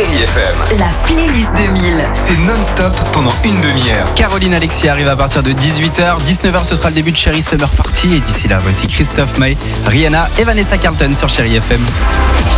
Chérie FM. La playlist 2000. C'est non-stop pendant une demi-heure. Caroline Alexis arrive à partir de 18h. 19h, ce sera le début de Chérie Summer Party. Et d'ici là, voici Christophe Maé, Rihanna et Vanessa Carlton sur Chérie FM.